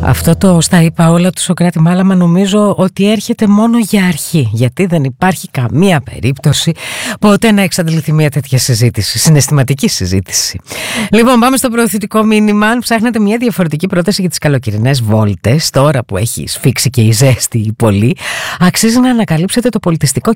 Αυτό το στα είπα όλα του Σωκράτη Μάλαμα νομίζω ότι έρχεται μόνο για αρχή, γιατί δεν υπάρχει καμία περίπτωση ποτέ να εξαντληθεί μια τέτοια συζήτηση, συναισθηματική συζήτηση. Λοιπόν, πάμε στο προωθητικό μήνυμα. Αν ψάχνετε μια διαφορετική πρόταση για τις καλοκαιρινές βόλτες, τώρα που έχει σφίξει και η ζέστη πολύ, αξίζει να ανακαλύψετε το πολιτιστικό